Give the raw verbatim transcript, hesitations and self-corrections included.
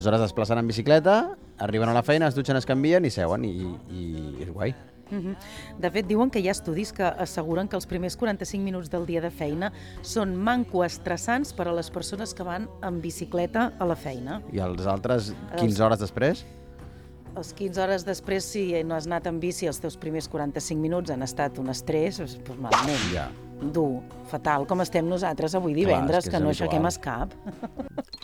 Aleshores es desplacen en bicicleta, arriben a la feina, es dutxen, es canvien i seuen, i, i és guai. Uh-huh. De fet, diuen que hi ha estudis que asseguren que els primers quaranta-cinc minuts del dia de feina són manco estressants per a les persones que van en bicicleta a la feina. I els altres quinze hores després? Els quinze hores després, si no has anat en bici, els teus primers quaranta-cinc minuts han estat un estrès, doncs malament. Ja. Dur, fatal, com estem nosaltres avui divendres, Clar, és que és que no habitual. aixequem el cap.